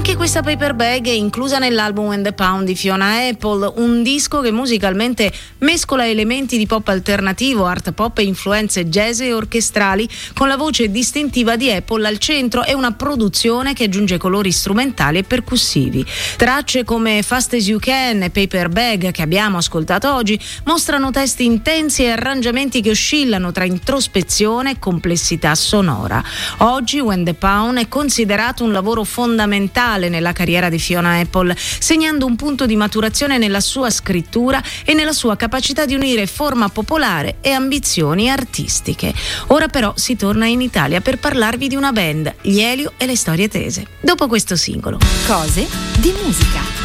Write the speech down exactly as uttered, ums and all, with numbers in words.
Anche questa Paper Bag è inclusa nell'album When the Pound di Fiona Apple, un disco che musicalmente mescola elementi di pop alternativo, art pop e influenze jazz e orchestrali, con la voce distintiva di Apple al centro e una produzione che aggiunge colori strumentali e percussivi. Tracce come Fast as You Can e Paper Bag, che abbiamo ascoltato oggi, mostrano testi intensi e arrangiamenti che oscillano tra introspezione e complessità sonora. Oggi When the Pound è considerato un lavoro fondamentale nella carriera di Fiona Apple, segnando un punto di maturazione nella sua scrittura e nella sua capacità di unire forma popolare e ambizioni artistiche. Ora però si torna in Italia per parlarvi di una band, gli Elio e le Storie Tese. Dopo questo singolo. Cose di musica.